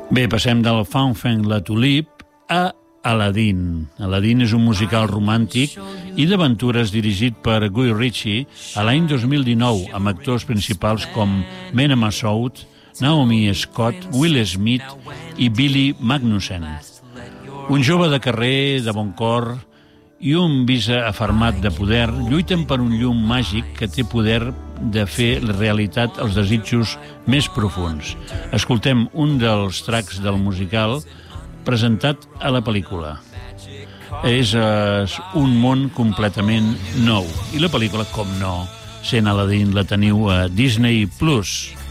Bé, passem del Fanfan la Tulip a Aladdin. Aladdin és un musical romàntic i d'aventures dirigit per Guy Ritchie a l'any 2019, amb actors principals com Mena Massoud, Naomi Scott, Will Smith i Billy Magnussen. Un jove de carrer, de bon cor i un visa afermat de poder lluiten per un llum màgic que té poder de fer realitat els desitjos més profuns. Escoltem un dels tracks del musical presentat a la pel·lícula. És un món completament nou. I la pel·lícula, com no, sent Aladdin, la teniu a Disney+.